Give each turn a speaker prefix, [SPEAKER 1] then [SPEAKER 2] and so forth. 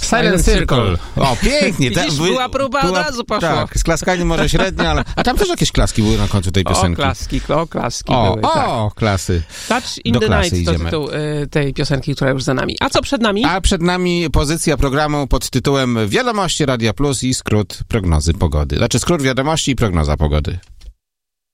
[SPEAKER 1] Silent Circle. O, pięknie.
[SPEAKER 2] Widzisz, była próba, od razu poszło.
[SPEAKER 1] Tak, z klaskaniem może średnio, ale... A tam też jakieś klaski były na końcu tej piosenki.
[SPEAKER 2] Klaski były, tak.
[SPEAKER 1] Klasy.
[SPEAKER 2] Touch in
[SPEAKER 1] Do
[SPEAKER 2] the
[SPEAKER 1] klasy
[SPEAKER 2] Night to
[SPEAKER 1] idziemy.
[SPEAKER 2] tytuł tej piosenki, która już za nami. A co przed nami?
[SPEAKER 1] A przed nami pozycja programu pod tytułem Wiadomości Radia Plus i skrót prognozy pogody. Znaczy skrót wiadomości i prognoza pogody.